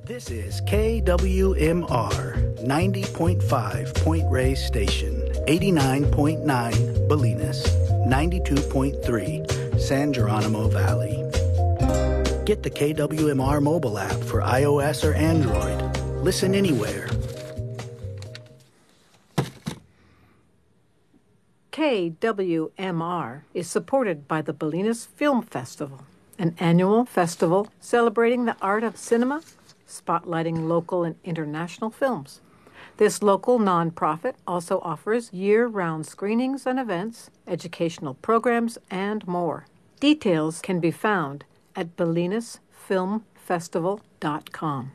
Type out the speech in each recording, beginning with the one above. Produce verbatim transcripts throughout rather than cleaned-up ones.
This is K W M R ninety point five Point Reyes Station, eighty-nine point nine Bolinas, ninety-two point three San Geronimo Valley. Get the K W M R mobile app for iOS or Android. Listen anywhere. K W M R is supported by the Bolinas Film Festival, an annual festival celebrating the art of cinema, spotlighting local and international films. This local nonprofit also offers year-round screenings and events, educational programs, and more. Details can be found at bolinas film festival dot com.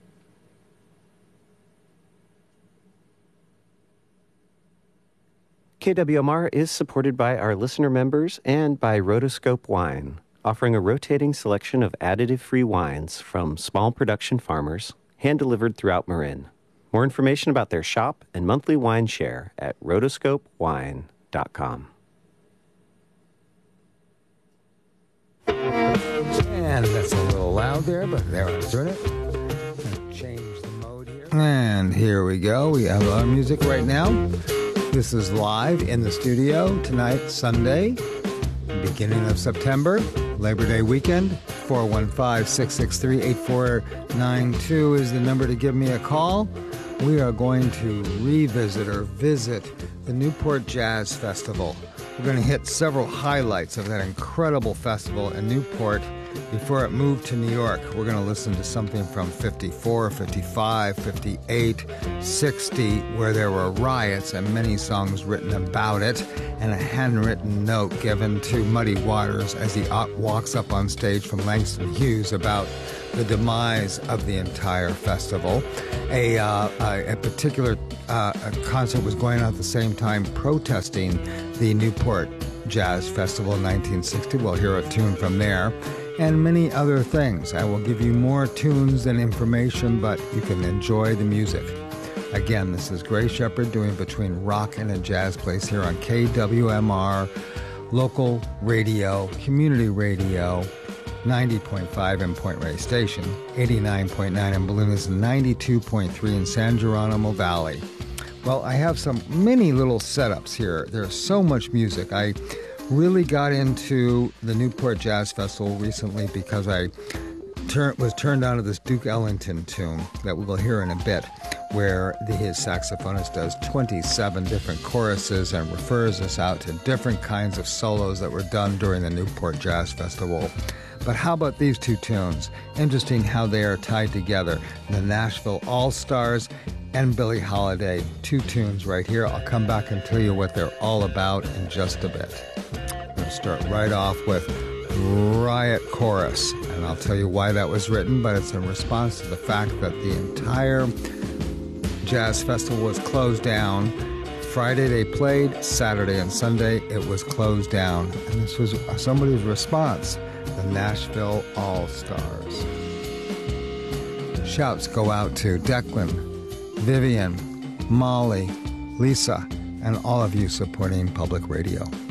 K W M R is supported by our listener members and by Rotoscope Wine, offering a rotating selection of additive-free wines from small production farmers, hand-delivered throughout Marin. More information about their shop and monthly wine share at rotoscope wine dot com. And that's a little loud there, but there I turn it. Change the mode here. And here we go. We have our music right now. This is live in the studio tonight, Sunday, beginning of September, Labor Day weekend. four one five, six six three, eight four nine two is the number to give me a call. We are going to revisit or visit the Newport Jazz Festival. We're going to hit several highlights of that incredible festival in Newport before it moved to New York. We're going to listen to something from fifty-four, fifty-five, fifty-eight, sixty, where there were riots and many songs written about it, and a handwritten note given to Muddy Waters as he walks up on stage from Langston Hughes about the demise of the entire festival. A, uh, a, a particular uh, a concert was going on at the same time protesting the Newport Jazz Festival in nineteen sixty. We'll hear a tune from there. And many other things. I will give you more tunes than information, but you can enjoy the music. Again, this is Gray Shepherd doing Between Rock and a Jazz Place here on K W M R, local radio, community radio, ninety point five in Point Reyes Station, eighty-nine point nine in Bolinas, ninety-two point three in San Geronimo Valley. Well, I have some many little setups here. There's so much music. I really got into the Newport Jazz Festival recently because I tur- was turned on to this Duke Ellington tune that we will hear in a bit, where the, his saxophonist does twenty-seven different choruses and refers us out to different kinds of solos that were done during the Newport Jazz Festival. But how about these two tunes? Interesting how they are tied together. The Nashville All-Stars and Billie Holiday, two tunes right here. I'll come back and tell you what they're all about in just a bit. I'm going to start right off with Riot Chorus, and I'll tell you why that was written, but it's in response to the fact that the entire jazz festival was closed down. Friday they played, Saturday and Sunday it was closed down, and this was somebody's response, the Nashville All-Stars. Shouts go out to Declan, Vivian, Molly, Lisa, and all of you supporting public radio.